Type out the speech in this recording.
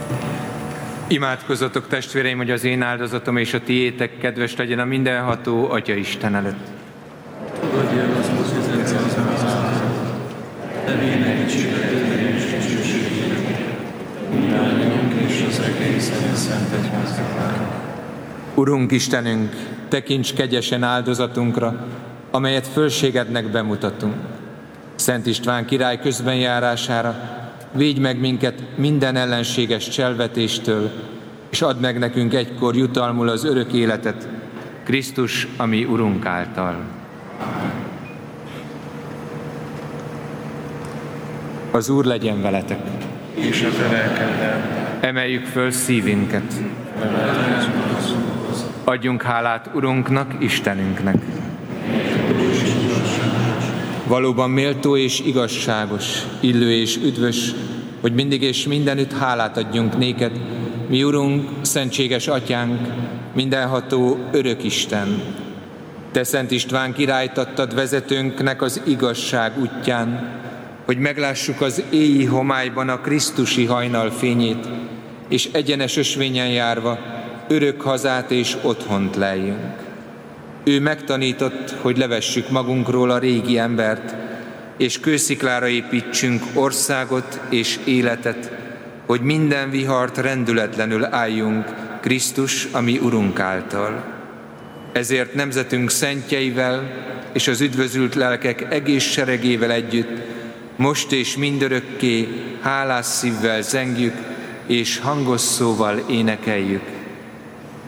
Imádkozzatok, testvéreim, hogy az én áldozatom és a tiétek kedves legyen a mindenható Atya Isten előtt. Fogadj el az nevének dicsőíteni és dicsőségére, mindannyiunk és az egész szent egyháznak. Urunk Istenünk, tekints kegyesen áldozatunkra, amelyet fölségednek bemutatunk. Szent István király közbenjárására védj meg minket minden ellenséges cselvetéstől, és add meg nekünk egykor jutalmul az örök életet, Krisztus, a mi Urunk által. Az Úr legyen veletek. És a te lelkeddel. Emeljük föl szívünket. Adjunk hálát Urunknak, Istenünknek. Valóban méltó és igazságos, illő és üdvös, hogy mindig és mindenütt hálát adjunk néked, mi Urunk, szentséges Atyánk, mindenható örök Isten. Te Szent István királyt adtad vezetőnknek az igazság útján, hogy meglássuk az éji homályban a krisztusi hajnal fényét, és egyenes ösvényen járva örök hazát és otthont leljünk. Ő megtanított, hogy levessük magunkról a régi embert, és kősziklára építsünk országot és életet, hogy minden vihart rendületlenül álljunk Krisztus, a mi Urunk által. Ezért nemzetünk szentjeivel és az üdvözült lelkek egész seregével együtt most és mindörökké hálás szívvel zengjük, és hangos szóval énekeljük.